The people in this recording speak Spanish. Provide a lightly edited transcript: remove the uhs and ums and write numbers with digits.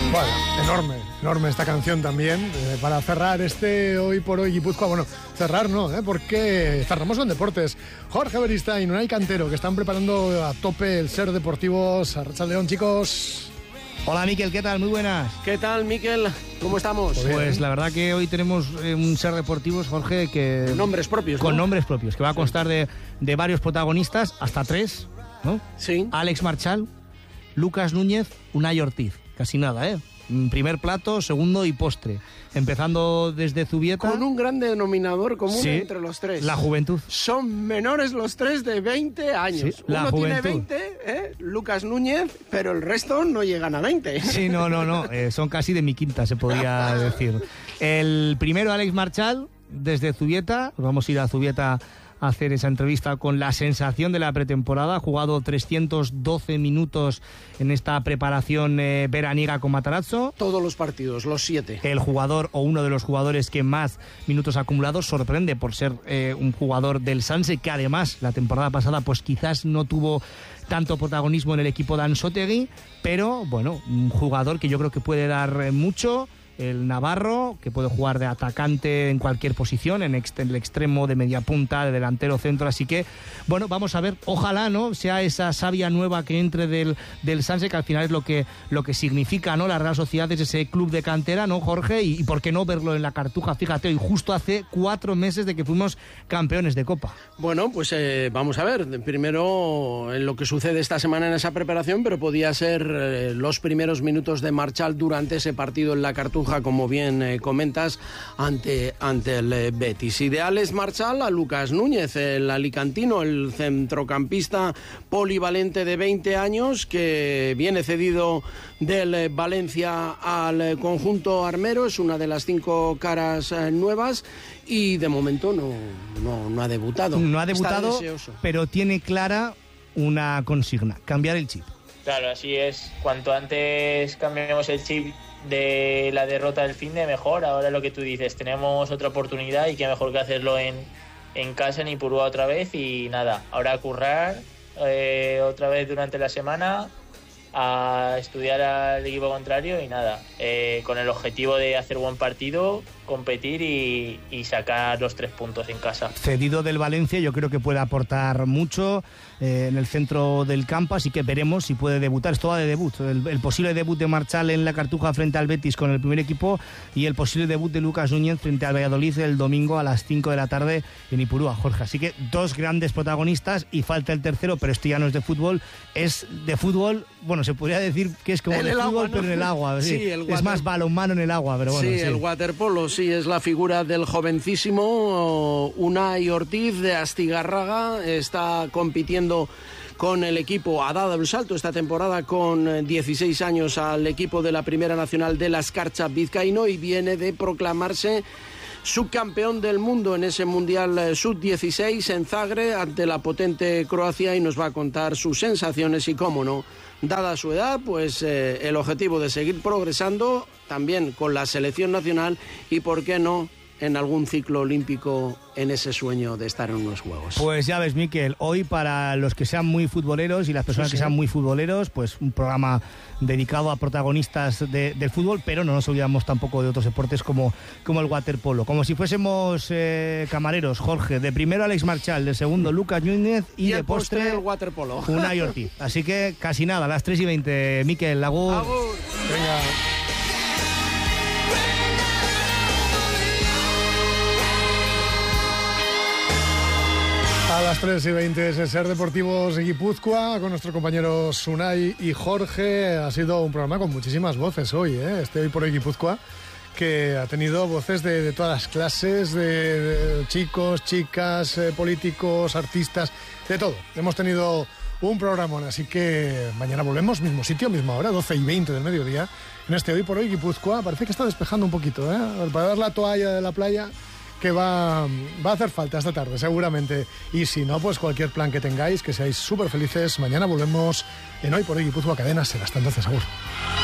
Bueno, enorme esta canción también, para cerrar este Hoy por Hoy Guipúzcoa. Bueno, cerrar no, porque cerramos con deportes. Jorge Beristain y Unai Cantero, que están preparando a tope el Ser Deportivos. Arratsaldeon, chicos. Hola, Miquel, ¿qué tal? Muy buenas. ¿Qué tal, Miquel? ¿Cómo estamos? Pues la verdad que hoy tenemos un Ser Deportivos, Jorge, que... Con nombres propios, Con ¿no? nombres propios, que va a constar de varios protagonistas, hasta 3, ¿no? Sí. Alex Marchal, Lucas Núñez, Unai Ortiz. Casi nada, ¿eh? Primer plato, segundo y postre. Empezando desde Zubieta. Con un gran denominador común Sí, entre los tres. la juventud. Son menores los tres de 20 años. Sí, la Uno juventud. tiene 20, Lucas Núñez, pero el resto no llegan a 20. Sí, no. Son casi de mi quinta, se podría decir. El primero, Alex Marchal, desde Zubieta. Vamos a ir a Zubieta a hacer esa entrevista con la sensación de la pretemporada. Ha jugado 312 minutos en esta preparación veraniega con Matarazzo. Todos los partidos, los 7. El jugador o uno de los jugadores que más minutos acumulados sorprende por ser un jugador del Sanse, que además la temporada pasada pues quizás no tuvo tanto protagonismo en el equipo de Anzoátegui, pero bueno, un jugador que yo creo que puede dar mucho. El navarro, que puede jugar de atacante en cualquier posición, en el extremo, de media punta, de delantero, centro. Así que, bueno, vamos a ver. Ojalá, ¿no?, sea esa savia nueva que entre del Sanse, que al final es lo que significa, ¿no?, la Real Sociedad, es ese club de cantera, ¿no, Jorge? Y por qué no verlo en la Cartuja. Fíjate, hoy justo hace 4 meses de que fuimos campeones de Copa. Bueno, pues vamos a ver. Primero, en lo que sucede esta semana en esa preparación, pero podía ser los primeros minutos de Marchal durante ese partido en la Cartuja, como bien comentas, ante el Betis. Y de Alex Marchal a Lucas Núñez, el alicantino, el centrocampista polivalente de 20 años, que viene cedido del Valencia al conjunto armero. Es una de las 5 caras nuevas y de momento no ha debutado. No ha debutado, Está deseoso. pero tiene clara una consigna: cambiar el chip. Claro, así es. Cuanto antes cambiemos el chip de la derrota del finde, mejor. Ahora lo que tú dices, tenemos otra oportunidad y qué mejor que hacerlo en casa, en Ipurúa otra vez. Y nada, ahora a currar otra vez durante la semana, a estudiar al equipo contrario y nada, con el objetivo de hacer buen partido, competir y sacar los 3 puntos en casa. Cedido del Valencia, yo creo que puede aportar mucho en el centro del campo, así que veremos si puede debutar. Esto va de debut, el posible debut de Marchal en la Cartuja frente al Betis con el primer equipo, y el posible debut de Lucas Núñez frente al Valladolid el domingo a las 5 de la tarde en Ipurúa, Jorge. Así que 2 grandes protagonistas y falta el tercero, pero esto ya no es de fútbol, es de fútbol. Bueno, se podría decir que es como de fútbol, agua, ¿no?, pero en el agua. Sí, es más balonmano en el agua, pero bueno. Sí, el waterpolo, sí, es la figura del jovencísimo Unai Ortiz de Astigarraga. Está compitiendo con el equipo, ha dado el salto esta temporada con 16 años al equipo de la Primera Nacional de la Escarcha vizcaíno, y viene de proclamarse subcampeón del mundo en ese Mundial Sub-16 en Zagreb ante la potente Croacia, y nos va a contar sus sensaciones y, cómo no, dada su edad, pues el objetivo de seguir progresando también con la selección nacional y, por qué no, en algún ciclo olímpico, en ese sueño de estar en unos Juegos. Pues ya ves, Miquel, hoy para los que sean muy futboleros y las personas que sean muy futboleros, pues un programa dedicado a protagonistas del fútbol, pero no nos olvidamos tampoco de otros deportes como el waterpolo. Como si fuésemos camareros, Jorge. De primero Alex Marchal, de segundo Lucas Núñez y de postre el waterpolo. Unai Ortiz. Así que casi nada, a las 3:20. Miquel, agur. Agur. Venga. A las 3:20 es Ser Deportivos Guipúzcoa con nuestros compañeros Unai y Jorge. Ha sido un programa con muchísimas voces hoy, este Hoy por Hoy Guipúzcoa, que ha tenido voces de todas las clases, de chicos, chicas, políticos, artistas, de todo. Hemos tenido un programón, así que mañana volvemos, mismo sitio, misma hora, 12:20 del mediodía, en este Hoy por Hoy Guipúzcoa. Parece que está despejando un poquito, para dar la toalla de la playa, que va a hacer falta esta tarde, seguramente. Y si no, pues cualquier plan que tengáis, que seáis súper felices. Mañana volvemos en Hoy por Hoy Guipúzcoa Cadena Ser. Hasta entonces, agur.